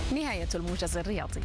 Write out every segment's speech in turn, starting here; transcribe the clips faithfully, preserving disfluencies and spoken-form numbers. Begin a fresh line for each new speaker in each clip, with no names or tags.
نهاية الموجز الرياضي.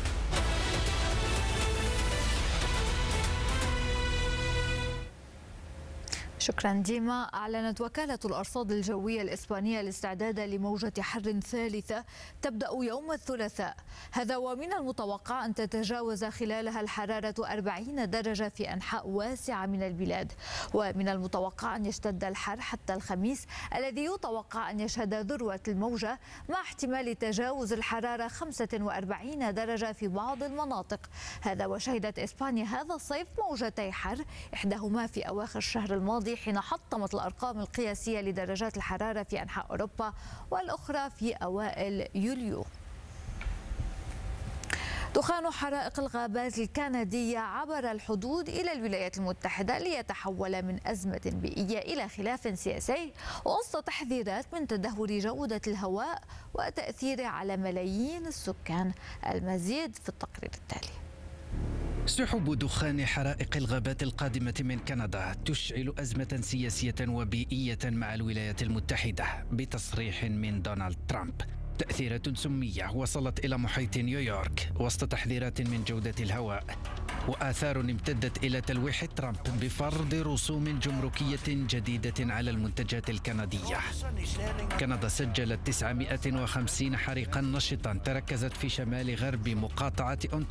شكرا ديما. أعلنت وكالة الأرصاد الجوية الإسبانية الاستعداد لموجة حر ثالثة تبدأ يوم الثلاثاء، هذا ومن المتوقع أن تتجاوز خلالها الحرارة أربعين درجة في أنحاء واسعة من البلاد، ومن المتوقع أن يشتد الحر حتى الخميس الذي يتوقع أن يشهد ذروة الموجة مع احتمال تجاوز الحرارة خمسة وأربعين درجة في بعض المناطق، هذا وشهدت إسبانيا هذا الصيف موجتي حر، إحداهما في أواخر الشهر الماضي حين حطمت الأرقام القياسية لدرجات الحرارة في أنحاء أوروبا، والأخرى في أوائل يوليو. دخان حرائق الغابات الكندية عبر الحدود إلى الولايات المتحدة ليتحول من أزمة بيئية إلى خلاف سياسي وسط تحذيرات من تدهور جودة الهواء وتأثيره على ملايين السكان. المزيد في التقرير التالي.
سحب دخان حرائق الغابات القادمة من كندا تشعل أزمة سياسية وبيئية مع الولايات المتحدة بتصريح من دونالد ترامب. تأثيرات سمية وصلت إلى محيط نيويورك وسط تحذيرات من جودة الهواء، وآثار امتدت إلى تلويح ترامب بفرض رسوم جمركية جديدة على المنتجات الكندية. كندا سجلت تسعمائة وخمسين حريقا نشطا تركزت في شمال غرب مقاطعة